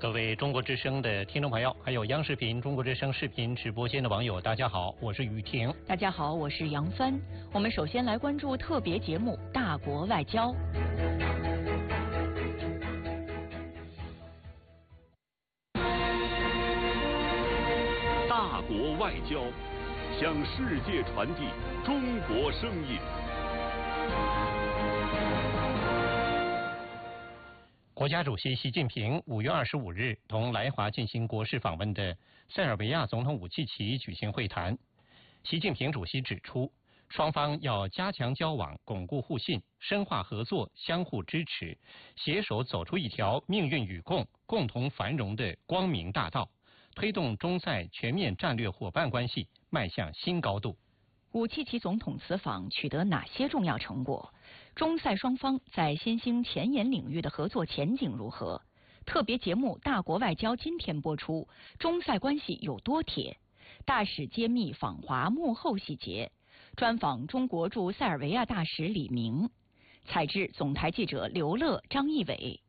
各位中国之声的听众朋友，还有央视频中国之声视频直播间的网友，大家好，我是雨婷。 大家好，我是杨帆。我们首先来关注特别节目《大国外交》。 大国外交，向世界传递中国声音。 国家主席习近平5月25日同来华进行国事访问的塞尔维亚总统武契奇举行会谈。习近平主席指出，双方要加强交往，巩固互信，深化合作，相互支持，携手走出一条命运与共、共同繁荣的光明大道，推动中塞全面战略伙伴关系迈向新高度。 武契奇总统此访取得哪些重要成果？中塞双方在新兴前沿领域的合作前景如何？特别节目《大国外交》今天播出，中塞关系有多铁？大使揭秘访华幕后细节，专访中国驻塞尔维亚大使李明。采制总台记者刘乐、张义伟。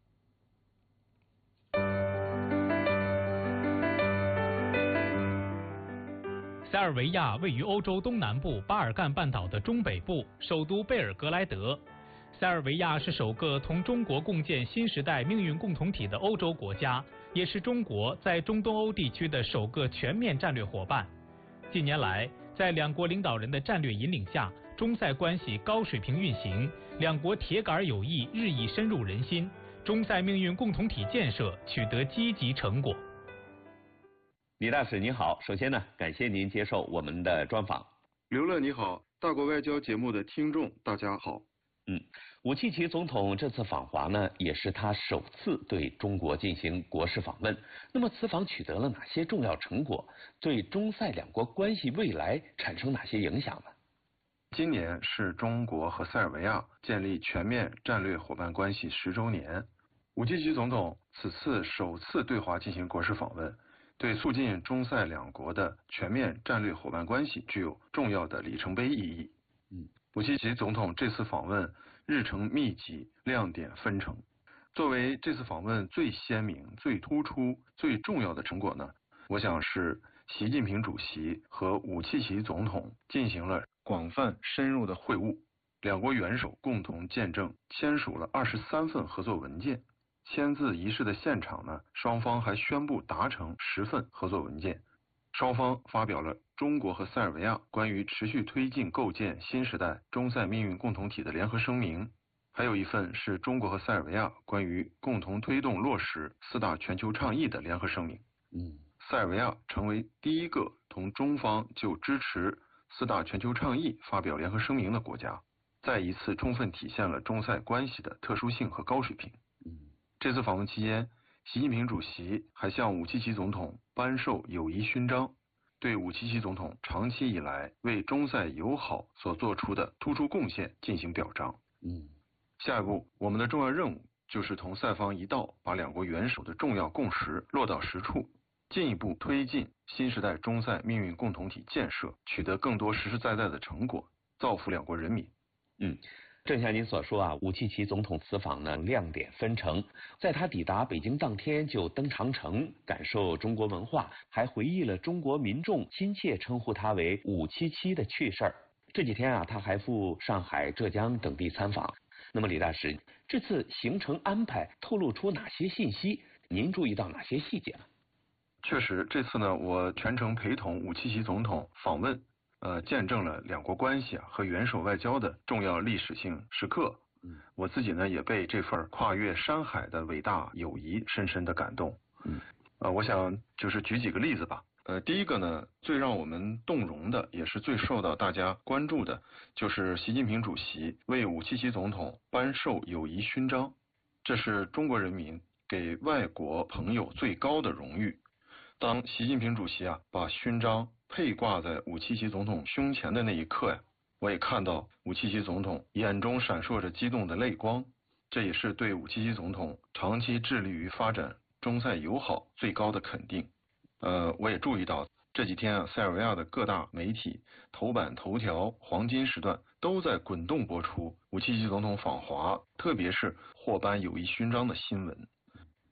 塞尔维亚位于欧洲东南部巴尔干半岛的中北部，首都贝尔格莱德。塞尔维亚是首个同中国共建新时代命运共同体的欧洲国家，也是中国在中东欧地区的首个全面战略伙伴。近年来，在两国领导人的战略引领下，中塞关系高水平运行，两国铁杆友谊日益深入人心，中塞命运共同体建设取得积极成果。 李大使您好，首先呢，感谢您接受我们的专访。 刘乐你好，大国外交节目的听众大家好。 武契奇总统这次访华呢，也是他首次对中国进行国事访问。那么此访取得了哪些重要成果？对中塞两国关系未来产生哪些影响呢？ 今年是中国和塞尔维亚建立全面战略伙伴关系10周年。武契奇总统此次首次对华进行国事访问，对促进中塞两国的全面战略伙伴关系具有重要的里程碑意义。武契奇总统这次访问日程密集，亮点纷呈。作为这次访问最鲜明、最突出、最重要的成果呢，我想是习近平主席和武契奇总统进行了广泛深入的会晤，两国元首共同见证签署了23份合作文件。签字仪式的现场呢，双方还宣布达成10份合作文件。双方发表了中国和塞尔维亚关于持续推进构建新时代中塞命运共同体的联合声明，还有一份是中国和塞尔维亚关于共同推动落实4大全球倡议的联合声明。塞尔维亚成为第一个同中方就支持4大全球倡议发表联合声明的国家，再一次充分体现了中塞关系的特殊性和高水平。这次访问期间，习近平主席还向武契奇总统颁授友谊勋章，对武契奇总统长期以来为中塞友好所做出的突出贡献进行表彰。下一步，我们的重要任务就是同塞方一道，把两国元首的重要共识落到实处，进一步推进新时代中塞命运共同体建设，取得更多实实在在的成果，造福两国人民。 正像您所说啊，武契奇总统此访呢亮点纷呈，在他抵达北京当天就登长城，感受中国文化，还回忆了中国民众亲切称呼他为武契奇的趣事儿。这几天啊，他还赴上海、浙江等地参访。那么李大使，这次行程安排透露出哪些信息？您注意到哪些细节呢？ 确实，这次呢，我全程陪同武契奇总统访问。见证了两国关系和元首外交的重要历史性时刻。我自己呢也被这份跨越山海的伟大友谊深深的感动。我想就是举几个例子吧。第一个呢，最让我们动容的，也是最受到大家关注的，就是习近平主席为武契奇总统颁授友谊勋章，这是中国人民给外国朋友最高的荣誉。当习近平主席把勋章佩挂在武契奇总统胸前的那一刻我也看到武契奇总统眼中闪烁着激动的泪光，这也是对武契奇总统长期致力于发展中塞友好最高的肯定。我也注意到这几天塞尔维亚的各大媒体头版头条黄金时段都在滚动播出武契奇总统访华，特别是获颁友谊勋章的新闻。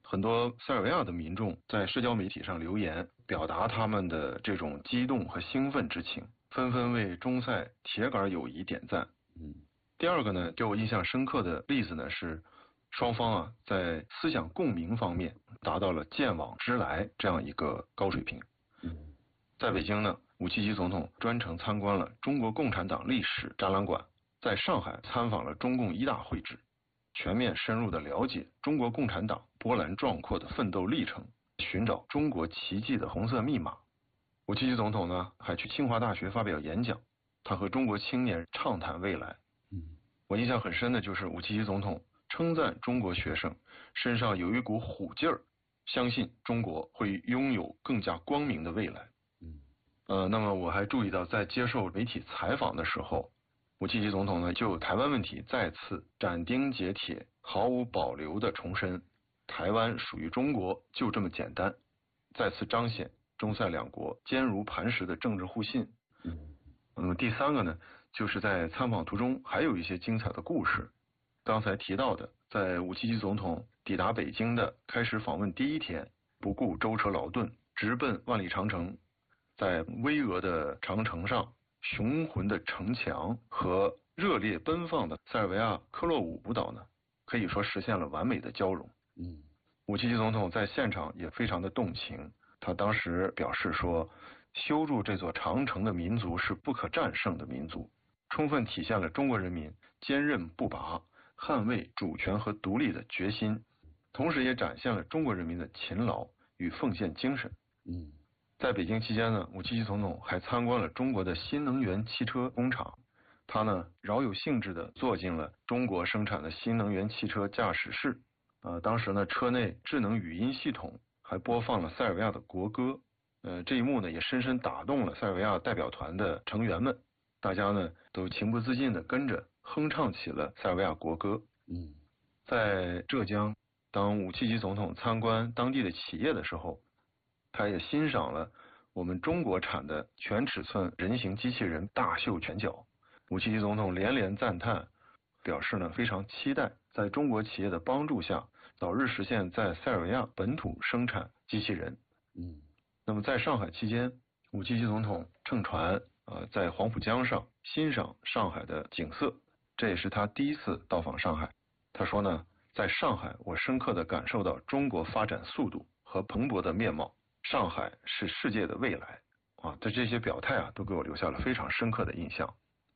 很多塞尔维亚的民众在社交媒体上留言，表达他们的这种激动和兴奋之情，纷纷为中塞铁杆友谊点赞。第二个呢，给我印象深刻的例子呢是，双方在思想共鸣方面达到了见往知来这样一个高水平。在北京呢，武契奇总统专程参观了中国共产党历史展览馆，在上海参访了中共一大会址，全面深入地了解中国共产党波澜壮阔的奋斗历程，寻找中国奇迹的红色密码。武契奇总统呢，还去清华大学发表演讲，他和中国青年畅谈未来。我印象很深的就是武契奇总统称赞中国学生身上有一股虎劲儿，相信中国会拥有更加光明的未来。那么我还注意到，在接受媒体采访的时候，武契奇总统呢就台湾问题再次斩钉截铁、毫无保留地重申，台湾属于中国，就这么简单，再次彰显中塞两国坚如磐石的政治互信。那么第三个呢，就是在参访途中还有一些精彩的故事。刚才提到的，在武契奇总统抵达北京的开始访问第一天，不顾舟车劳顿，直奔万里长城。在巍峨的长城上，雄浑的城墙和热烈奔放的塞尔维亚科洛舞舞蹈呢，可以说实现了完美的交融。武契奇总统在现场也非常的动情，他当时表示说，修筑这座长城的民族是不可战胜的民族，充分体现了中国人民坚韧不拔、捍卫主权和独立的决心，同时也展现了中国人民的勤劳与奉献精神。在北京期间呢，武契奇总统还参观了中国的新能源汽车工厂，他呢饶有兴致地坐进了中国生产的新能源汽车驾驶室。当时呢，车内智能语音系统还播放了塞尔维亚的国歌。这一幕呢也深深打动了塞尔维亚代表团的成员们，大家呢都情不自禁地跟着哼唱起了塞尔维亚国歌。在浙江，当武契奇总统参观当地的企业的时候，他也欣赏了我们中国产的全尺寸人形机器人大秀拳脚。武契奇总统连连赞叹，表示呢非常期待在中国企业的帮助下，早日实现在塞尔维亚本土生产机器人。那么在上海期间，武契奇总统乘船在黄浦江上欣赏上海的景色，这也是他第一次到访上海。他说呢，在上海我深刻地感受到中国发展速度和蓬勃的面貌，上海是世界的未来。在这些表态都给我留下了非常深刻的印象。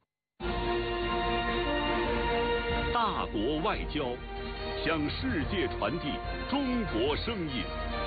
大国外交，向世界传递中国声音。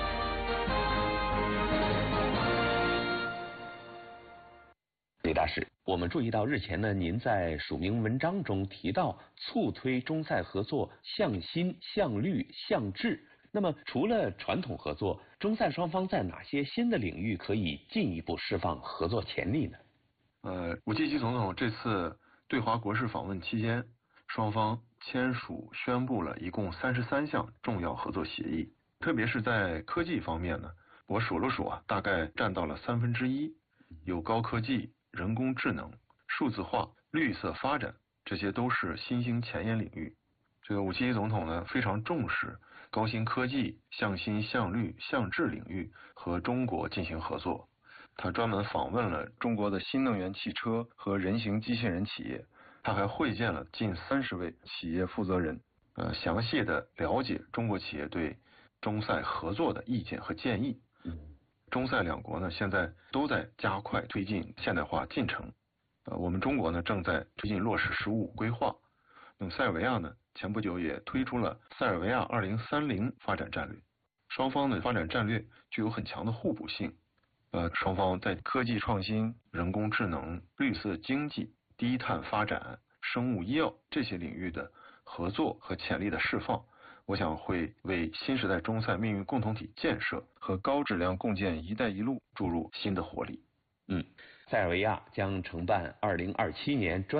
李大使，我们注意到日前呢，您在署名文章中提到促推中塞合作向新、向绿、向智。那么除了传统合作，中塞双方在哪些新的领域可以进一步释放合作潜力呢？ 武契奇总统这次对华国事访问期间，双方签署宣布了一共33项重要合作协议，特别是在科技方面呢，我数了数大概占到了1/3，有高科技、人工智能、数字化、绿色发展，这些都是新兴前沿领域。这个武契奇总统呢非常重视高新科技、向新、向绿、向智领域和中国进行合作。他专门访问了中国的新能源汽车和人形机器人企业，他还会见了近30位企业负责人，详细的了解中国企业对中塞合作的意见和建议。中塞两国呢现在都在加快推进现代化进程，我们中国呢正在推进落实“十五五”规划。那么塞尔维亚呢前不久也推出了塞尔维亚2030发展战略，双方的发展战略具有很强的互补性。双方在科技创新、人工智能、绿色经济、低碳发展、生物医药这些领域的合作和潜力的释放，我想会为新时代中塞命运共同体建设和高质量共建“一带一路”注入新的活力。 塞尔维亚将承办2027年